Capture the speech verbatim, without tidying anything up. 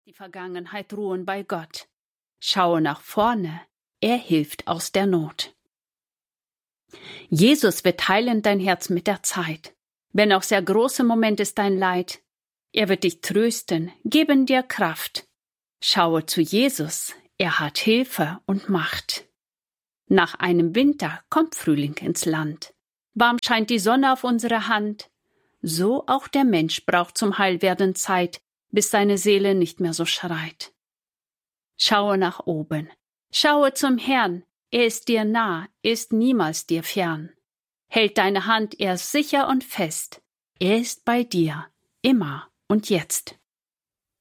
die Vergangenheit ruhen bei Gott. Schaue nach vorne, er hilft aus der Not. Jesus wird heilen dein Herz mit der Zeit. Wenn auch sehr groß im Moment ist dein Leid, er wird dich trösten, geben dir Kraft. Schaue zu Jesus, er hat Hilfe und Macht. Nach einem Winter kommt Frühling ins Land. Warm scheint die Sonne auf unsere Hand. So auch der Mensch braucht zum Heilwerden Zeit, bis seine Seele nicht mehr so schreit. Schaue nach oben, schaue zum Herrn, er ist dir nah, ist niemals dir fern. Hält deine Hand er sicher und fest, er ist bei dir, immer und jetzt.